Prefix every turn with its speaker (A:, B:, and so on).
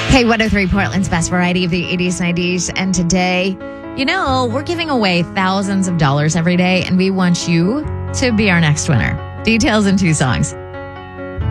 A: K103 Portland's best variety of the 80s, 90s. And today, we're giving away thousands of dollars every day, and we want you to be our next winner. Details in 2 songs.